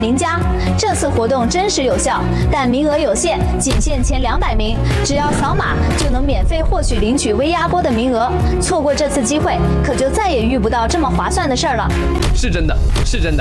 您家。这次活动真实有效，但名额有限，仅限前200名，只要扫码就能免费获取领取微压锅的名额。错过这次机会，可就再也遇不到这么划算的事儿了。 是真的，是真的。